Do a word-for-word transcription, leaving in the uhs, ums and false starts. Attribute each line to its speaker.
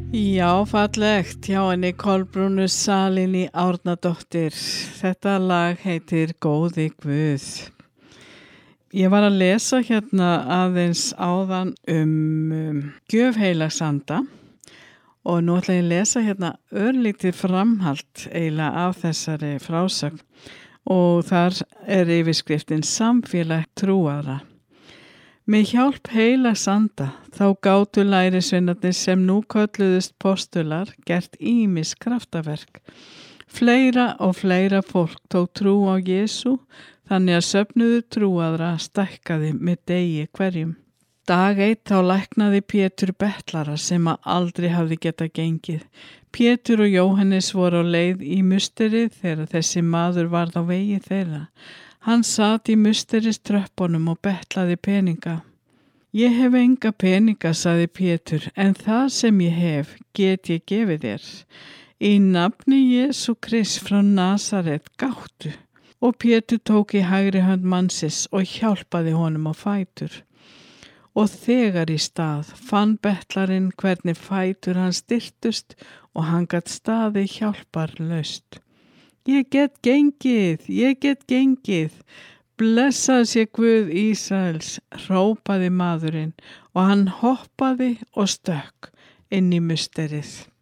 Speaker 1: Já, fallegt hjá henni Kolbrúnu Salín Árnadóttir. Þetta lag heitir Góði Guð. Ég var að lesa hérna aðeins áðan um, um gjöf heilagsanda og nú ætla ég að lesa hérna örlítið framhald eiginlega af þessari frásögn og þar er yfirskriftin Samfélag trúara. Með hjálp heilagsanda þá gátu lærisveinarnir sem nú kölluðust postular gert ýmis kraftaverk. Fleira og fleira fólk tók trú á Jesú þannig að söfnuðu trúaðra stækkaði með degi hverjum. Dag eitt þá læknaði Pétur betlara sem að aldrei hafði getað gengið. Pétur og Jóhannes voru á leið í musterið þegar þessi maður varð á vegi þeirra. Hann sat í musteriströppunum og betlaði peninga. Ég hef enga peninga, sagði Pétur, en það sem ég hef get ég gefið þér. Í nafni Jesú Krist frá Nasaret gáttu. Og Pétur tók í hægri hönd mannsins og hjálpaði honum á fætur. Og þegar í stað fann betlarinn hvernig fætur hann styrtust og hann gat staði hjálparlaust. Ég get gengið, ég get gengið, blessað sé Guð Ísraels, hrópaði maðurinn og hann hoppaði og stökk inn í musterið.